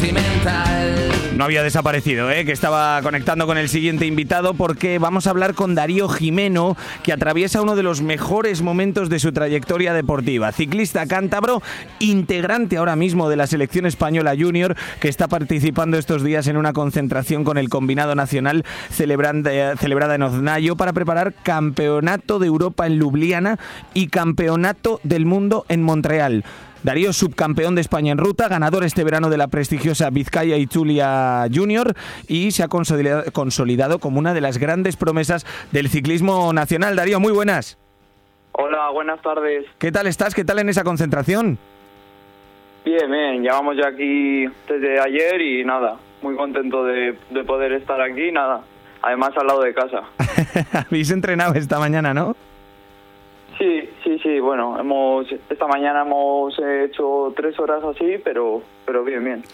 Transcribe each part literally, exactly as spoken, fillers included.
sentimental. No había desaparecido, ¿eh? Que estaba conectando con el siguiente invitado porque vamos a hablar con Darío Gimeno, que atraviesa uno de los mejores momentos de su trayectoria deportiva. Ciclista cántabro, integrante ahora mismo de la selección española junior, que está participando estos días en una concentración con el combinado nacional celebranda, celebrada en Oznayo para preparar Campeonato de Europa en Ljubljana y Campeonato del Mundo en Montreal. Darío, subcampeón de España en ruta, ganador este verano de la prestigiosa Vizcaya Itzulia Junior y se ha consolidado, consolidado como una de las grandes promesas del ciclismo nacional. Darío, muy buenas. Hola, buenas tardes. ¿Qué tal estás? ¿Qué tal en esa concentración? Bien, bien, llevamos ya aquí desde ayer y nada, muy contento de, de poder estar aquí, nada, además al lado de casa. Habéis entrenado esta mañana, ¿no? Sí, sí, sí, bueno, hemos esta mañana hemos hecho tres horas así, pero pero bien, bien.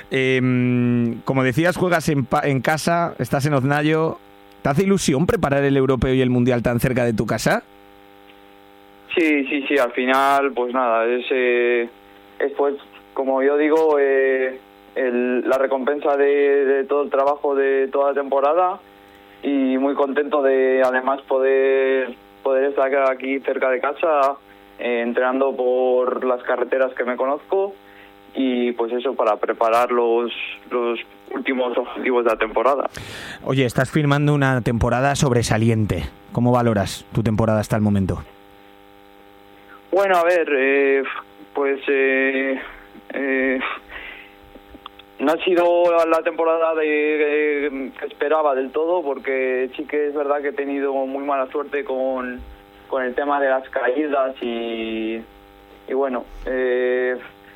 Eh, como decías, juegas en, en casa, estás en Oznayo. ¿Te hace ilusión preparar el europeo y el mundial tan cerca de tu casa? Sí, sí, sí, al final, pues nada, es, eh, es pues, como yo digo, eh, el, la recompensa de, de todo el trabajo de toda la temporada y muy contento de además poder... poder estar aquí cerca de casa, eh, entrenando por las carreteras que me conozco y pues eso para preparar los, los últimos objetivos de la temporada. Oye, estás firmando una temporada sobresaliente. ¿Cómo valoras tu temporada hasta el momento? Bueno, a ver, eh, pues eh, eh, no ha sido la temporada de, de, que esperaba del todo, porque sí que es verdad que he tenido muy mala suerte con, con el tema de las caídas y, y bueno, eh,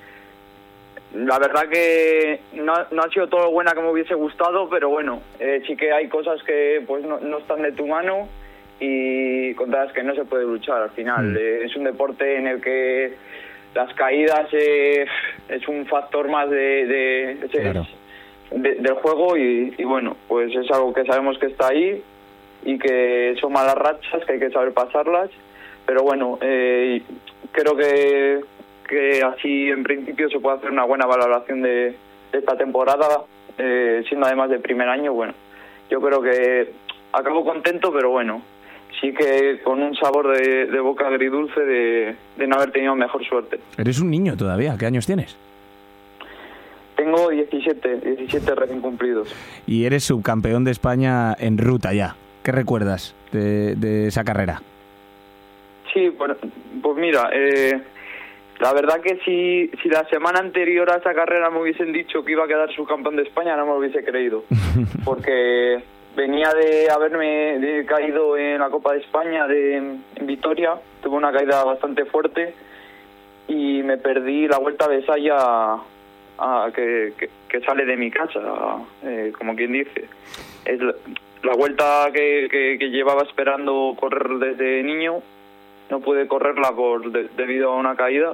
la verdad que no, no ha sido todo lo buena que me hubiese gustado, pero bueno, eh, sí que hay cosas que pues no, no están de tu mano y contra las que no se puede luchar al final. Mm. Eh, es un deporte en el que las caídas eh, es un factor más de, de, claro. de del juego y, y bueno, pues es algo que sabemos que está ahí y que son malas rachas, que hay que saber pasarlas, pero bueno, eh, creo que, que así en principio se puede hacer una buena valoración de, de esta temporada, eh, siendo además de primer año. Bueno, yo creo que acabo contento, pero bueno, sí que con un sabor de, de boca agridulce de, de no haber tenido mejor suerte. Eres un niño todavía, ¿qué años tienes? Tengo diecisiete, diecisiete recién cumplidos. Y eres subcampeón de España en ruta ya. ¿Qué recuerdas de, de esa carrera? Sí, bueno, pues mira, eh, la verdad que si, si la semana anterior a esa carrera me hubiesen dicho que iba a quedar subcampeón de España, no me lo hubiese creído. Porque venía de haberme de caído en la Copa de España de, en Vitoria, tuve una caída bastante fuerte y me perdí la Vuelta a Besaya a, a, que, que, que sale de mi casa, eh, como quien dice. Es la, la vuelta que, que, que llevaba esperando correr desde niño, no pude correrla por de, debido a una caída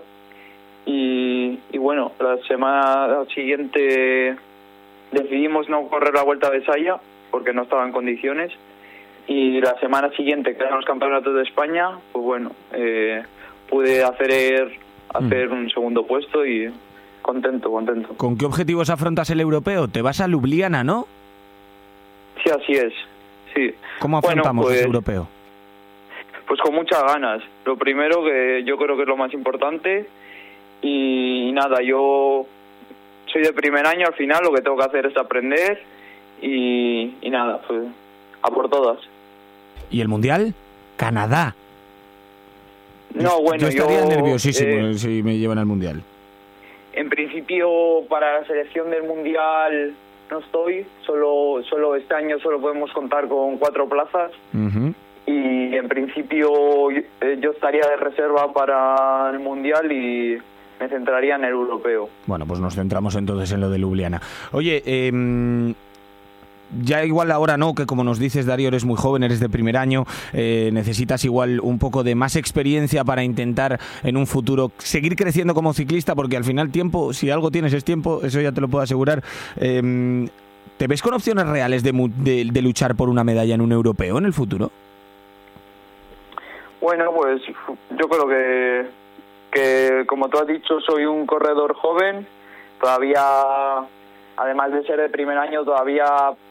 y, y bueno, la semana siguiente decidimos no correr la Vuelta a Besaya porque no estaba en condiciones y la semana siguiente que eran los campeonatos de España, pues bueno, eh, pude hacer hacer mm. un segundo puesto y contento, contento. ¿Con qué objetivos afrontas el europeo? Te vas a Ljubljana, ¿no? Sí, así es, sí. ¿Cómo afrontamos bueno, pues, ese europeo? Pues con muchas ganas. Lo primero, que yo creo que es lo más importante, y, y nada, yo soy de primer año, al final lo que tengo que hacer es aprender y, y nada, pues a por todas. ¿Y el Mundial? Canadá. No, bueno, yo estaría yo, nerviosísimo eh, si me llevan al Mundial. En principio, para la selección del Mundial no estoy, solo solo este año solo podemos contar con cuatro plazas. Uh-huh. Y en principio yo estaría de reserva para el Mundial y me centraría en el europeo. Bueno, pues nos centramos entonces en lo de Ljubljana. Oye, eh, ya igual ahora no, que como nos dices, Darío, eres muy joven, eres de primer año, eh, necesitas igual un poco de más experiencia para intentar en un futuro seguir creciendo como ciclista, porque al final tiempo, si algo tienes es tiempo, eso ya te lo puedo asegurar. Eh, ¿Te ves con opciones reales de, de, de luchar por una medalla en un europeo en el futuro? Bueno, pues yo creo que, que como tú has dicho, soy un corredor joven, todavía además de ser el primer año, todavía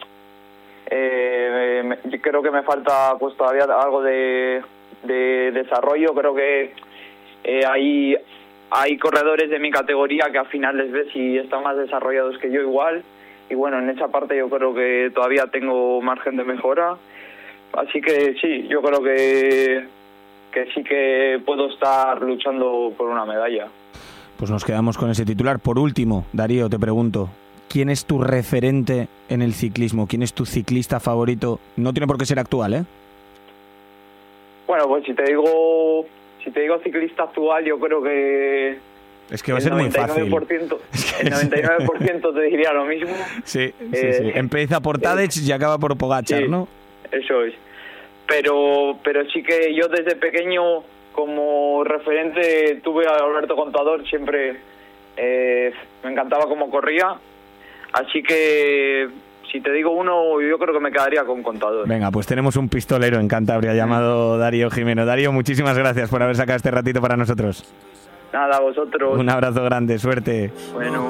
eh, me, yo creo que me falta pues todavía algo de, de desarrollo. Creo que eh, hay, hay corredores de mi categoría que al final les ves y están más desarrollados que yo igual. Y bueno, en esa parte yo creo que todavía tengo margen de mejora. Así que sí, yo creo que, que sí que puedo estar luchando por una medalla. Pues nos quedamos con ese titular. Por último, Darío, te pregunto, ¿quién es tu referente en el ciclismo? ¿Quién es tu ciclista favorito? No tiene por qué ser actual, ¿eh? Bueno, pues si te digo, si te digo ciclista actual, yo creo que... Es que va a ser muy fácil. El noventa y nueve por ciento te diría lo mismo. Sí, sí, eh, sí. Empieza por Tadej eh, y acaba por Pogačar, sí, ¿no? Eso es. Pero, pero sí que yo desde pequeño, como referente, tuve a Alberto Contador, siempre eh, me encantaba cómo corría. Así que, si te digo uno, yo creo que me quedaría con Contador. Venga, pues tenemos un pistolero en Cantabria llamado Darío Jimeno. Darío, muchísimas gracias por haber sacado este ratito para nosotros. Nada, a vosotros. Un abrazo grande, suerte. Bueno.